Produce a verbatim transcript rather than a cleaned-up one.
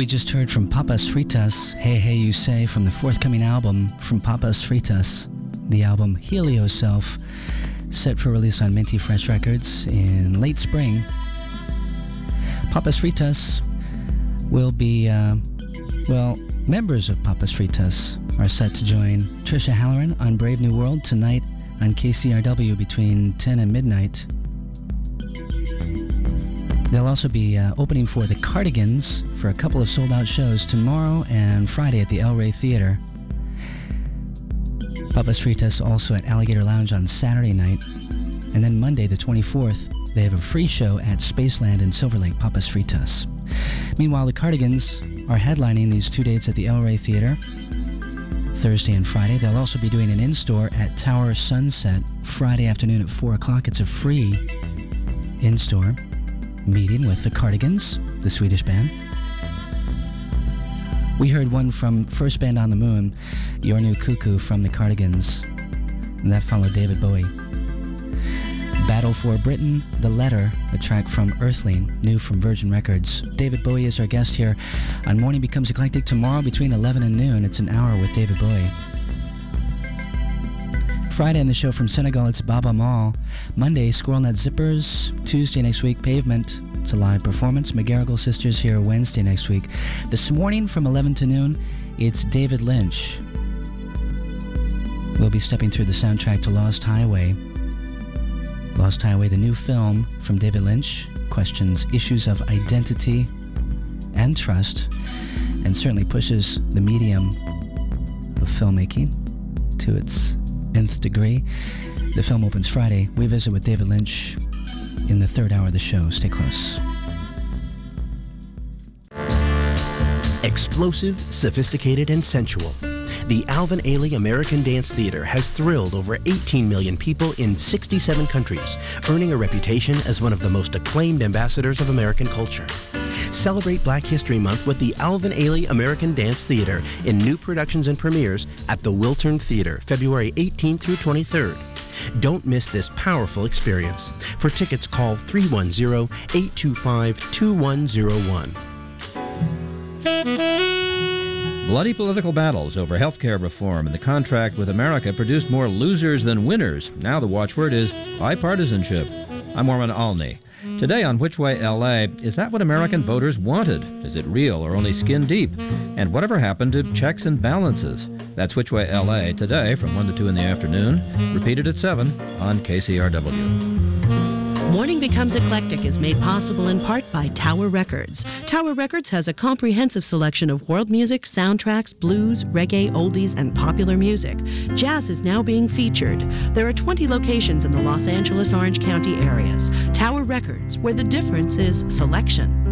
we just heard from Papas Fritas, Hey Hey You Say, from the forthcoming album from Papas Fritas, the album Helio Self, set for release on Minty Fresh Records in late spring. Papas Fritas will be, uh, well, members of Papas Fritas are set to join Trisha Halloran on Brave New World tonight on K C R W between ten and midnight. They'll also be uh, opening for the Cardigans for a couple of sold-out shows tomorrow and Friday at the El Rey Theater. Papas Fritas also at Alligator Lounge on Saturday night. And then Monday the twenty-fourth, they have a free show at Spaceland in Silver Lake, Papas Fritas. Meanwhile, the Cardigans are headlining these two dates at the El Rey Theater, Thursday and Friday. They'll also be doing an in-store at Tower Sunset Friday afternoon at four o'clock. It's a free in-store meeting with the Cardigans, the Swedish band. We heard one from First Band on the Moon, Your New Cuckoo from the Cardigans, and that followed David Bowie. Battle for Britain, The Letter, a track from Earthling, new from Virgin Records. David Bowie is our guest here on Morning Becomes Eclectic tomorrow between eleven and noon. It's an hour with David Bowie. Friday on the show from Senegal, it's Baba Maal. Monday, Squirrel Nut Zippers. Tuesday next week, Pavement. It's a live performance. McGarrigle Sisters here Wednesday next week. This morning from eleven to noon, it's David Lynch. We'll be stepping through the soundtrack to Lost Highway. Lost Highway, the new film from David Lynch, questions issues of identity and trust, and certainly pushes the medium of filmmaking to its nth degree. The film opens Friday. We visit with David Lynch in the third hour of the show. Stay close. Explosive, sophisticated, and sensual. The Alvin Ailey American Dance Theater has thrilled over eighteen million people in sixty-seven countries, earning a reputation as one of the most acclaimed ambassadors of American culture. Celebrate Black History Month with the Alvin Ailey American Dance Theater in new productions and premieres at the Wiltern Theater, February eighteenth through twenty-third. Don't miss this powerful experience. For tickets, call three one zero, eight two five, two one zero one. Bloody political battles over health care reform and the contract with America produced more losers than winners. Now the watchword is bipartisanship. I'm Orman Alney. Today on Which Way L A, is that what American voters wanted? Is it real or only skin deep? And whatever happened to checks and balances? That's Which Way L A today from one to two in the afternoon, repeated at seven on K C R W. Morning Becomes Eclectic is made possible in part by Tower Records. Tower Records has a comprehensive selection of world music, soundtracks, blues, reggae, oldies, and popular music. Jazz is now being featured. There are twenty locations in the Los Angeles, Orange County areas. Tower Records, where the difference is selection.